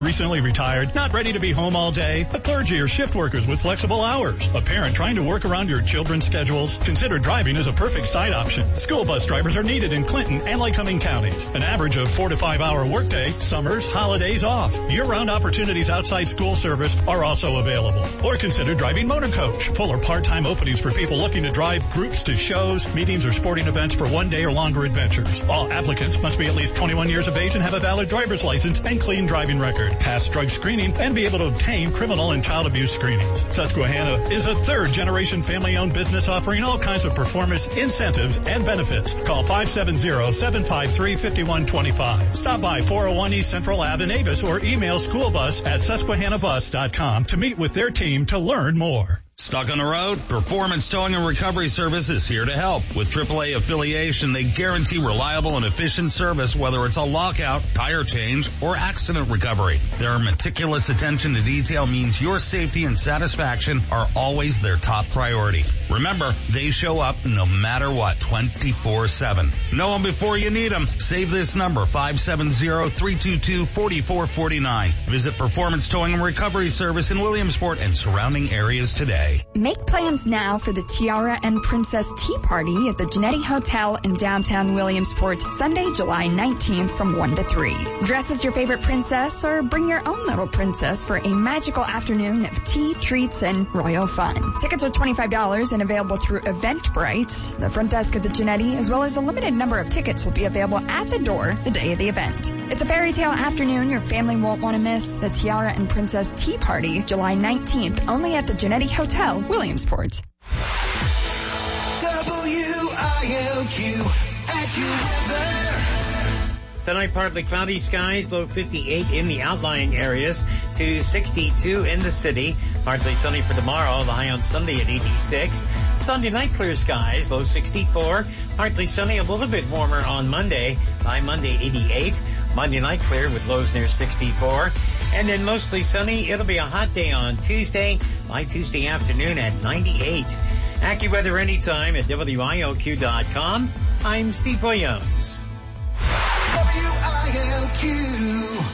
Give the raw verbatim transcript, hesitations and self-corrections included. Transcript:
Recently retired, not ready to be home all day? A clergy or shift workers with flexible hours? A parent trying to work around your children's schedules? Consider driving as a perfect side option. School bus drivers are needed in Clinton and Lycoming counties. An average of four to five hour workday, summers, holidays off. Year-round opportunities outside school service are also available. Or consider driving motor coach. Full or part-time openings for people looking to drive groups to shows, meetings, or sporting events for one day or longer adventures. All applicants must be at least twenty-one years of age and have a valid driver's license and clean driving record. Pass drug screening, and be able to obtain criminal and child abuse screenings. Susquehanna is a third-generation family-owned business offering all kinds of performance, incentives, and benefits. Call five seven zero, seven five three, five one two five. Stop by four oh one East Central Ave in Avis or email schoolbus at susquehanna bus dot com to meet with their team to learn more. Stuck on the road? Performance Towing and Recovery Service is here to help. With triple A affiliation, they guarantee reliable and efficient service, whether it's a lockout, tire change, or accident recovery. Their meticulous attention to detail means your safety and satisfaction are always their top priority. Remember, they show up no matter what, twenty-four seven. Know them before you need them. Save this number, five seven zero, three two two, four four four nine. Visit Performance Towing and Recovery Service in Williamsport and surrounding areas today. Make plans now for the Tiara and Princess Tea Party at the Genetti Hotel in downtown Williamsport, Sunday, July nineteenth from one to three. Dress as your favorite princess or bring your own little princess for a magical afternoon of tea, treats, and royal fun. Tickets are twenty-five dollars and available through Eventbrite. The front desk at the Genetti, as well as a limited number of tickets, will be available at the door the day of the event. It's a fairy tale afternoon your family won't want to miss. The Tiara and Princess Tea Party, July nineteenth, only at the Genetti Hotel, Williamsport. W I L Q, AccuWeather. Tonight, partly cloudy skies, low fifty-eight in the outlying areas to sixty-two in the city. Partly sunny for tomorrow, the high on Sunday at eighty-six. Sunday night, clear skies, low sixty-four. Partly sunny, a little bit warmer on Monday, high Monday eighty-eight. Monday night clear with lows near sixty-four. And then mostly sunny, it'll be a hot day on Tuesday, by Tuesday afternoon at ninety-eight. AccuWeather anytime at W I L Q dot com. I'm Steve Williams. W I L Q.